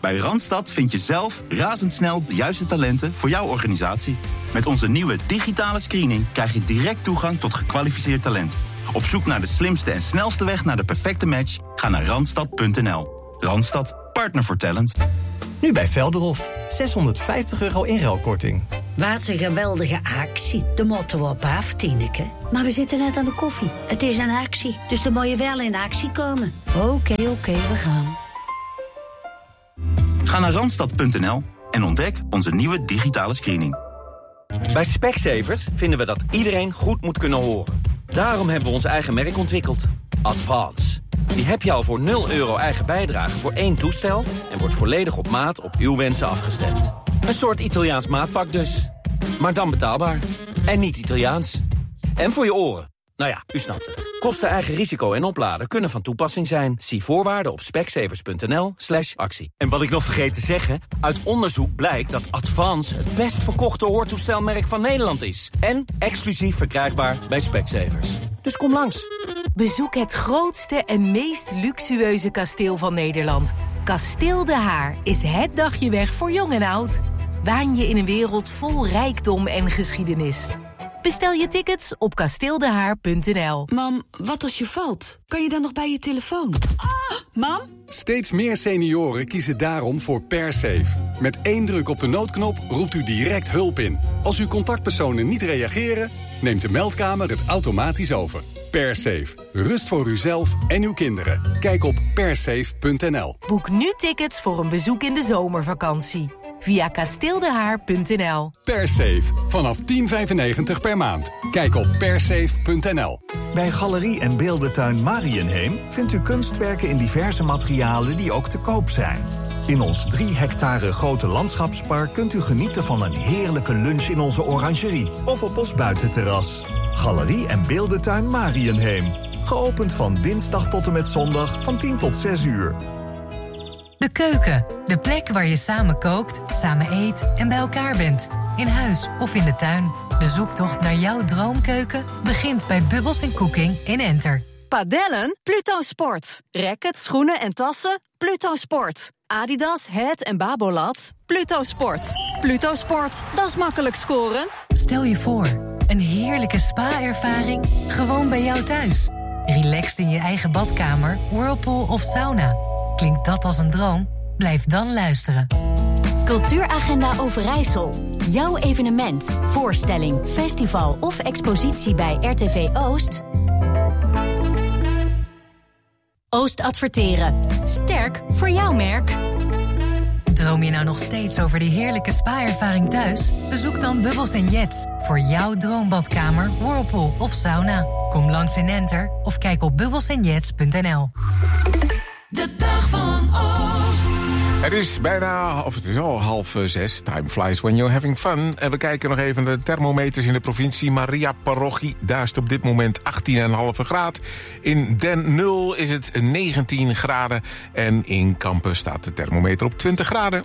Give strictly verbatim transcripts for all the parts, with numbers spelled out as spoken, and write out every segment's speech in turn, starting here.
Bij Randstad vind je zelf razendsnel de juiste talenten voor jouw organisatie. Met onze nieuwe digitale screening krijg je direct toegang tot gekwalificeerd talent. Op zoek naar de slimste en snelste weg naar de perfecte match? Ga naar randstad punt n l. Randstad, partner voor talent. Nu bij Velderhof, zeshonderdvijftig euro inruilkorting. Wat een geweldige actie. De moeten we op af, Tineke. Maar we zitten net aan de koffie. Het is een actie, dus dan moet je wel in actie komen. Oké, okay, oké, okay, we gaan. Ga naar randstad punt n l en ontdek onze nieuwe digitale screening. Bij Specsavers vinden we dat iedereen goed moet kunnen horen. Daarom hebben we ons eigen merk ontwikkeld. Advance. Die heb je al voor nul euro eigen bijdrage voor één toestel en wordt volledig op maat op uw wensen afgestemd. Een soort Italiaans maatpak dus. Maar dan betaalbaar. En niet Italiaans. En voor je oren. Nou ja, u snapt het. Kosten, eigen risico en opladen kunnen van toepassing zijn. Zie voorwaarden op specsavers punt n l slash actie. En wat ik nog vergeet te zeggen, uit onderzoek blijkt dat Advance het best verkochte hoortoestelmerk van Nederland is. En exclusief verkrijgbaar bij Specsavers. Dus kom langs. Bezoek het grootste en meest luxueuze kasteel van Nederland. Kasteel De Haar is het dagje weg voor jong en oud. Waan je in een wereld vol rijkdom en geschiedenis. Bestel je tickets op kasteeldehaar punt n l. Mam, wat als je valt? Kan je dan nog bij je telefoon? Ah, mam? Steeds meer senioren kiezen daarom voor PerSafe. Met één druk op de noodknop roept u direct hulp in. Als uw contactpersonen niet reageren, neemt de meldkamer het automatisch over. PerSafe. Rust voor uzelf en uw kinderen. Kijk op persafe punt n l. Boek nu tickets voor een bezoek in de zomervakantie. Via kasteeldehaar punt n l. PerSafe. Vanaf tien vijfennegentig per maand. Kijk op persafe punt n l. Bij Galerie en Beeldentuin Marienheem vindt u kunstwerken in diverse materialen die ook te koop zijn. In ons drie hectare grote landschapspark kunt u genieten van een heerlijke lunch in onze orangerie of op ons buitenterras. Galerie en Beeldentuin Marienheem. Geopend van dinsdag tot en met zondag van tien tot zes uur. De keuken, de plek waar je samen kookt, samen eet en bij elkaar bent. In huis of in de tuin. De zoektocht naar jouw droomkeuken begint bij Bubbles en Cooking in Enter. Padellen? Pluto Sport. Rackets, schoenen en tassen? Pluto Sport. Adidas, Het en Babolat? Pluto Sport. Pluto Sport, dat is makkelijk scoren. Stel je voor, een heerlijke spa-ervaring gewoon bij jou thuis. Relaxed in je eigen badkamer, whirlpool of sauna. Klinkt dat als een droom? Blijf dan luisteren. Cultuuragenda Overijssel. Jouw evenement, voorstelling, festival of expositie bij R T V Oost? Oost Adverteren. Sterk voor jouw merk. Droom je nou nog steeds over die heerlijke spa-ervaring thuis? Bezoek dan Bubbles en Jets voor jouw droombadkamer, whirlpool of sauna. Kom langs in Enter of kijk op bubbles en jets punt n l. De dag van Oost. Het is bijna, of het is al half zes. Time flies when you're having fun. En we kijken nog even naar de thermometers in de provincie Maria Parochie. Daar is het op dit moment achttien komma vijf graad. In Den Nul is het negentien graden. En in Kampen staat de thermometer op twintig graden.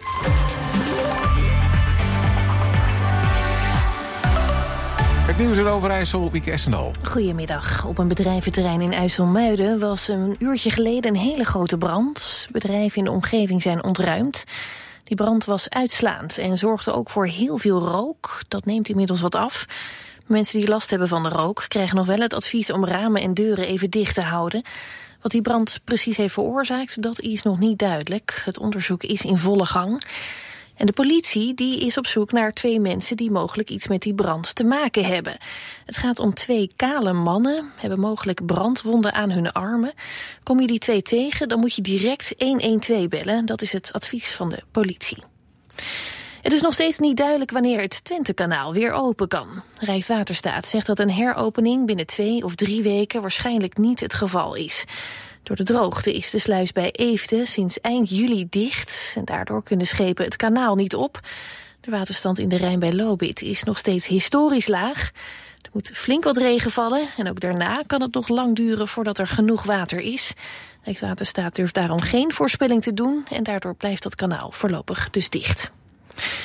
Het nieuws in Overijssel, Wieke Essendal. Goedemiddag. Op een bedrijventerrein in IJsselmuiden was een uurtje geleden een hele grote brand. Bedrijven in de omgeving zijn ontruimd. Die brand was uitslaand en zorgde ook voor heel veel rook. Dat neemt inmiddels wat af. Mensen die last hebben van de rook krijgen nog wel het advies om ramen en deuren even dicht te houden. Wat die brand precies heeft veroorzaakt, dat is nog niet duidelijk. Het onderzoek is in volle gang. En de politie die is op zoek naar twee mensen die mogelijk iets met die brand te maken hebben. Het gaat om twee kale mannen, hebben mogelijk brandwonden aan hun armen. Kom je die twee tegen, dan moet je direct honderdtwaalf bellen. Dat is het advies van de politie. Het is nog steeds niet duidelijk wanneer het Twentekanaal weer open kan. Rijkswaterstaat zegt dat een heropening binnen twee of drie weken waarschijnlijk niet het geval is. Door de droogte is de sluis bij Eefde sinds eind juli dicht. En daardoor kunnen schepen het kanaal niet op. De waterstand in de Rijn bij Lobith is nog steeds historisch laag. Er moet flink wat regen vallen. En ook daarna kan het nog lang duren voordat er genoeg water is. Rijkswaterstaat durft daarom geen voorspelling te doen. En daardoor blijft dat kanaal voorlopig dus dicht.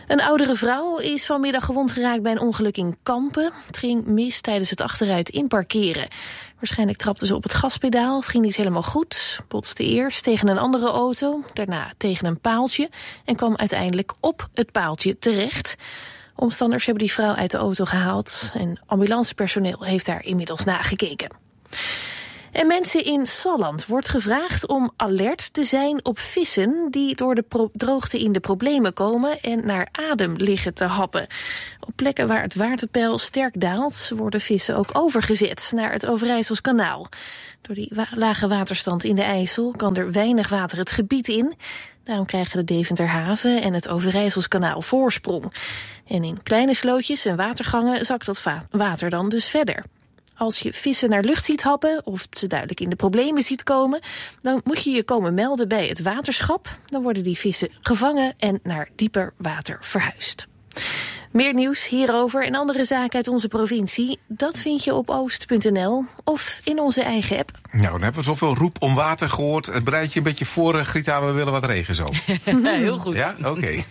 Een oudere vrouw is vanmiddag gewond geraakt bij een ongeluk in Kampen. Het ging mis tijdens het achteruit inparkeren. Waarschijnlijk trapte ze op het gaspedaal. Het ging niet helemaal goed. Botste eerst tegen een andere auto, daarna tegen een paaltje en kwam uiteindelijk op het paaltje terecht. Omstanders hebben die vrouw uit de auto gehaald en ambulancepersoneel heeft daar inmiddels nagekeken. En mensen in Salland wordt gevraagd om alert te zijn op vissen die door de pro- droogte in de problemen komen en naar adem liggen te happen. Op plekken waar het waterpeil sterk daalt worden vissen ook overgezet naar het Overijssels kanaal. Door die wa- lage waterstand in de IJssel kan er weinig water het gebied in. Daarom krijgen de Deventerhaven en het Overijssels kanaal voorsprong. En in kleine slootjes en watergangen zakt dat va- water dan dus verder. Als je vissen naar lucht ziet happen of ze duidelijk in de problemen ziet komen, dan moet je je komen melden bij het waterschap. Dan worden die vissen gevangen en naar dieper water verhuisd. Meer nieuws hierover en andere zaken uit onze provincie, dat vind je op oost punt n l of in onze eigen app. Nou, dan hebben we zoveel roep om water gehoord. Het bereidt je een beetje voor, Grita, we willen wat regen zo. Heel goed. Ja, oké. Okay.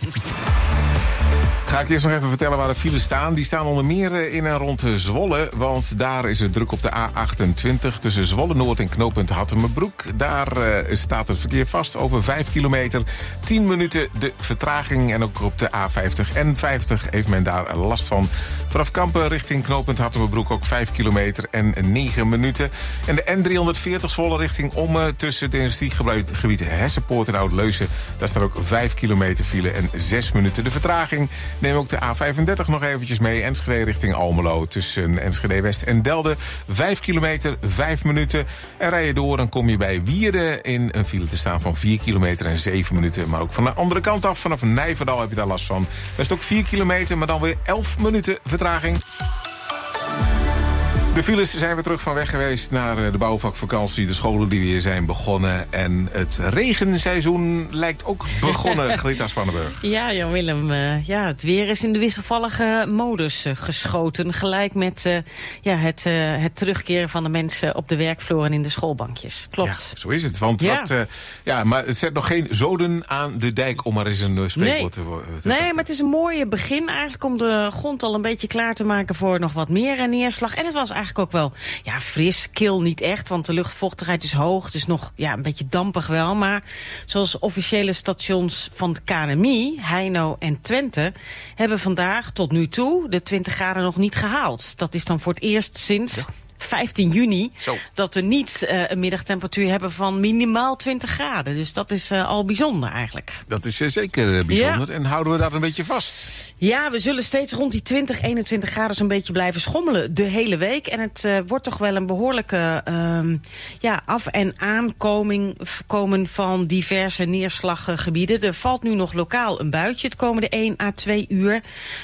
Ga ik eerst nog even vertellen waar de files staan. Die staan onder meer in en rond Zwolle. Want daar is het druk op de A achtentwintig tussen Zwolle-Noord en knooppunt Hattemerbroek. Daar uh, staat het verkeer vast over vijf kilometer. tien minuten de vertraging. En ook op de A vijftig en vijftig heeft men daar last van. Vanaf Kampen richting knooppunt Hattemerbroek ook vijf kilometer en negen minuten. En de N driehonderdveertig Zwolle richting Ommen tussen het industriegebied Hessenpoort en Oud-Leusen. Daar staat ook vijf kilometer file en zes minuten de vertraging. Neem ook de A vijfendertig nog eventjes mee. Enschede richting Almelo tussen Enschede West en Delden. vijf kilometer, vijf minuten. En rij je door, dan kom je bij Wierden in een file te staan van vier kilometer en zeven minuten. Maar ook van de andere kant af, vanaf Nijverdal heb je daar last van. Dat is ook vier kilometer, maar dan weer elf minuten vertraging. De files zijn weer terug van weg geweest naar de bouwvakvakantie. De scholen die weer zijn begonnen. En het regenseizoen lijkt ook begonnen, Grita Spannenburg. Ja, Jan-Willem. Uh, ja, het weer is in de wisselvallige modus uh, geschoten. Gelijk met uh, ja, het, uh, het terugkeren van de mensen op de werkvloer en in de schoolbankjes. Klopt. Ja, zo is het. Want ja. Wat, uh, ja, maar het zet nog geen zoden aan de dijk, om maar eens een uh, spreekwoord nee. te, te Nee, maar het is een mooie begin eigenlijk om de grond al een beetje klaar te maken voor nog wat meer neerslag. En het was eigenlijk ook wel ja, fris, kil niet echt, want de luchtvochtigheid is hoog. Het is nog ja, een beetje dampig wel, maar zoals officiële stations van de K N M I, Heino en Twente, hebben vandaag tot nu toe de twintig graden nog niet gehaald. Dat is dan voor het eerst sinds... Ja. vijftien juni, Zo. dat we niet uh, een middagtemperatuur hebben van minimaal twintig graden. Dus dat is uh, al bijzonder eigenlijk. Dat is uh, zeker uh, bijzonder. Ja. En houden we dat een beetje vast? Ja, we zullen steeds rond die twintig, eenentwintig graden zo'n beetje blijven schommelen de hele week. En het uh, wordt toch wel een behoorlijke uh, ja, af- en aankoming komen van diverse neerslaggebieden. Er valt nu nog lokaal een buitje het komende één à twee uur.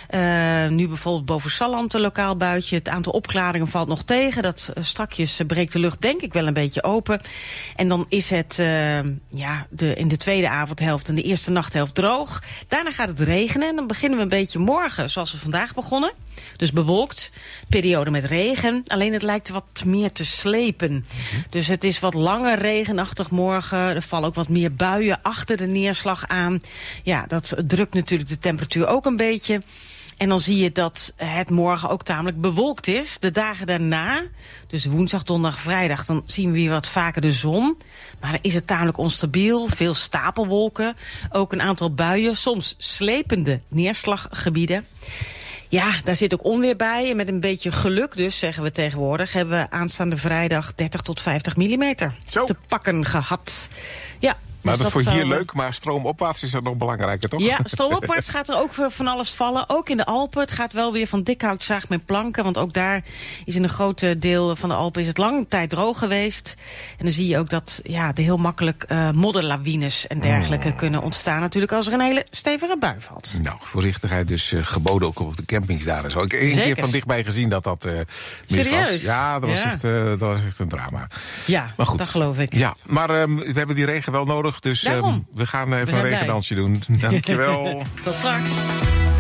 Uh, nu bijvoorbeeld boven Salland een lokaal buitje. Het aantal opklaringen valt nog tegen. Dat uh, strakjes uh, breekt de lucht denk ik wel een beetje open. En dan is het uh, ja, de, in de tweede avondhelft en de eerste nachthelft droog. Daarna gaat het regenen en dan beginnen we een beetje morgen zoals we vandaag begonnen. Dus bewolkt, periode met regen. Alleen het lijkt wat meer te slepen. Mm-hmm. Dus het is wat langer regenachtig morgen. Er vallen ook wat meer buien achter de neerslag aan. Ja, dat drukt natuurlijk de temperatuur ook een beetje. En dan zie je dat het morgen ook tamelijk bewolkt is. De dagen daarna, dus woensdag, donderdag, vrijdag, dan zien we weer wat vaker de zon. Maar dan is het tamelijk onstabiel, veel stapelwolken. Ook een aantal buien, soms slepende neerslaggebieden. Ja, daar zit ook onweer bij. En met een beetje geluk dus, zeggen we tegenwoordig, hebben we aanstaande vrijdag dertig tot vijftig millimeter Zo. te pakken gehad. Ja. Maar dus dat is voor hier we... leuk, maar stroomopwaarts is dat nog belangrijker, toch? Ja, stroomopwaarts gaat er ook van alles vallen. Ook in de Alpen. Het gaat wel weer van dikhoutzaag met planken. Want ook daar is in een groot deel van de Alpen is het lange tijd droog geweest. En dan zie je ook dat ja, er heel makkelijk uh, modderlawines en dergelijke oh. kunnen ontstaan. Natuurlijk als er een hele stevige bui valt. Nou, voorzichtigheid dus uh, geboden ook op de campings daar. En zo. Ik heb één keer van dichtbij gezien dat dat uh, mis Serieus? was. Ja, dat was, ja. Echt, uh, dat was echt een drama. Ja, maar goed. Dat geloof ik. Ja, maar um, we hebben die regen wel nodig. Dus um, we gaan even we een regendansje doen. Dankjewel. Tot straks.